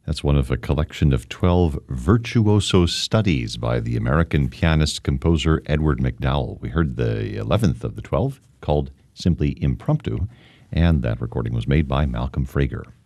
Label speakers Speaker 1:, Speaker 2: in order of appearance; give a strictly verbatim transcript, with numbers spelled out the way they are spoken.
Speaker 1: That's one of a collection of twelve virtuoso studies by the American pianist-composer Edward MacDowell. We heard the eleventh of the twelve, called simply Impromptu, and that recording was made by Malcolm Frager.